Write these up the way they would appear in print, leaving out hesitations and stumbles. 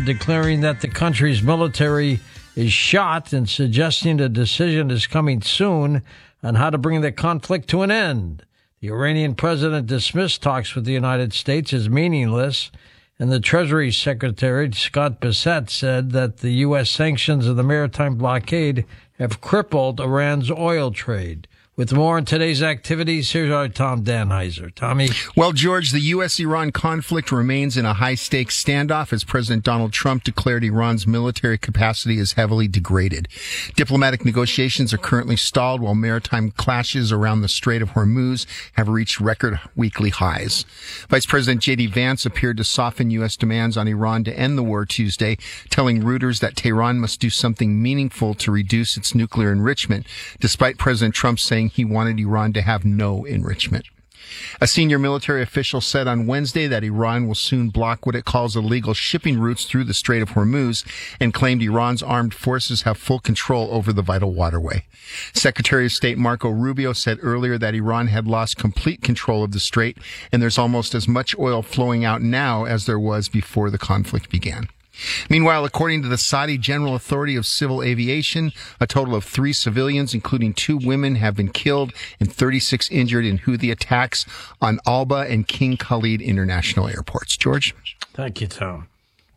declaring that the country's military is shot and suggesting a decision is coming soon on how to bring the conflict to an end. The Iranian president dismissed talks with the United States as meaningless, and the Treasury Secretary, Scott Bessent, said that the U.S. sanctions and the maritime blockade have crippled Iran's oil trade. With more on today's activities, here's our Tom Danheiser. Tommy? Well, George, the U.S.-Iran conflict remains in a high-stakes standoff as President Donald Trump declared Iran's military capacity is heavily degraded. Diplomatic negotiations are currently stalled while maritime clashes around the Strait of Hormuz have reached record weekly highs. Vice President J.D. Vance appeared to soften U.S. demands on Iran to end the war Tuesday, telling Reuters that Tehran must do something meaningful to reduce its nuclear enrichment, despite President Trump saying he wanted Iran to have no enrichment. A senior military official said on Wednesday that Iran will soon block what it calls illegal shipping routes through the Strait of Hormuz and claimed Iran's armed forces have full control over the vital waterway. Secretary of State Marco Rubio said earlier that Iran had lost complete control of the strait and there's almost as much oil flowing out now as there was before the conflict began. Meanwhile, according to the Saudi General Authority of Civil Aviation, a total of 3 civilians, including 2 women, have been killed and 36 injured in Houthi attacks on Alba and King Khalid international airports. George? Thank you, Tom.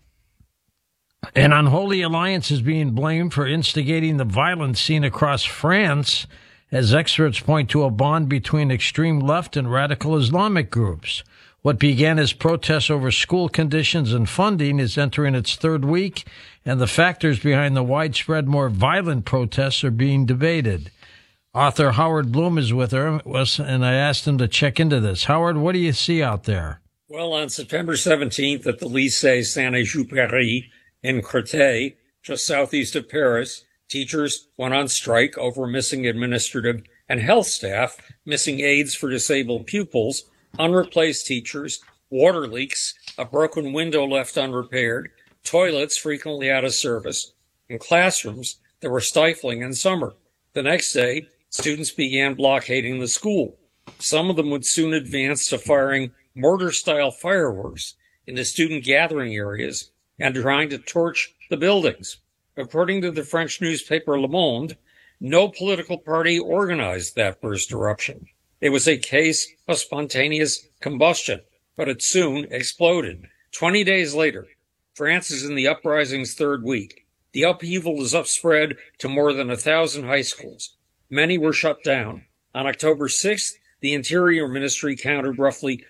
An unholy alliance is being blamed for instigating the violence seen across France, as experts point to a bond between extreme left and radical Islamic groups. What began as protests over school conditions and funding is entering its 3rd week, and the factors behind the widespread, more violent protests are being debated. Author Howard Bloom is with us, and I asked him to check into this. Howard, what do you see out there? Well, on September 17th at the Lycée Saint-Exupéry in Créteil, just southeast of Paris, teachers went on strike over missing administrative and health staff, missing aides for disabled pupils, unreplaced teachers, water leaks, a broken window left unrepaired, toilets frequently out of service, and classrooms that were stifling in summer. The next day, students began blockading the school. Some of them would soon advance to firing mortar-style fireworks into student gathering areas and trying to torch the buildings. According to the French newspaper Le Monde, no political party organized that first eruption. It was a case of spontaneous combustion, but it soon exploded. 20 days later, France is in the uprising's 3rd week. The upheaval is upspread to more than 1,000 high schools. Many were shut down. On October 6th, the Interior Ministry counted roughly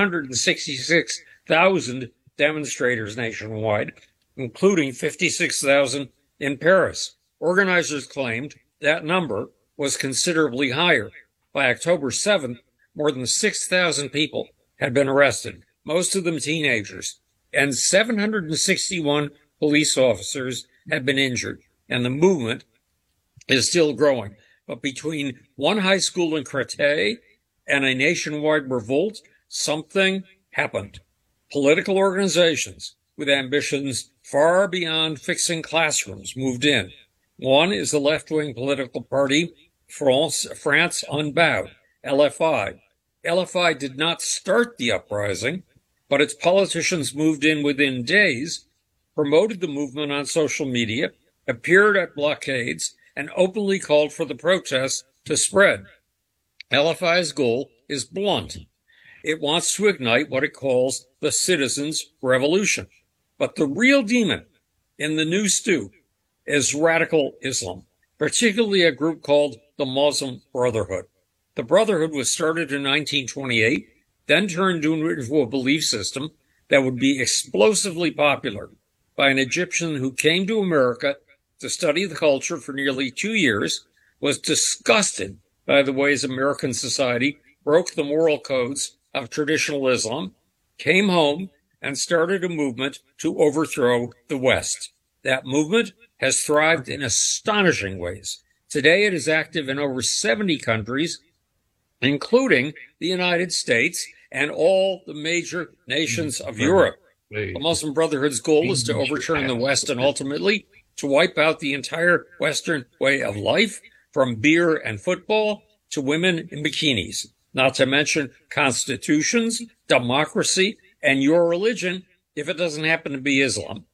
266,000 demonstrators nationwide, including 56,000 in Paris. Organizers claimed that number was considerably higher. By October 7th, more than 6,000 people had been arrested, most of them teenagers, and 761 police officers had been injured, and the movement is still growing. But between one high school in Créteil and a nationwide revolt, something happened. Political organizations with ambitions far beyond fixing classrooms moved in. One is the left-wing political party France Unbowed, LFI. LFI did not start the uprising, but its politicians moved in within days, promoted the movement on social media, appeared at blockades, and openly called for the protests to spread. LFI's goal is blunt. It wants to ignite what it calls the citizens' revolution. But the real demon in the new stew is radical Islam, particularly a group called the Muslim Brotherhood. The Brotherhood was started in 1928, then turned into a belief system that would be explosively popular by an Egyptian who came to America to study the culture for nearly 2 years, was disgusted by the ways American society broke the moral codes of traditional Islam, came home, and started a movement to overthrow the West. That movement has thrived in astonishing ways. Today it is active in over 70 countries, including the United States and all the major nations of Europe. The Muslim Brotherhood's goal is to overturn the West and ultimately to wipe out the entire Western way of life, from beer and football to women in bikinis, not to mention constitutions, democracy, and your religion, if it doesn't happen to be Islam.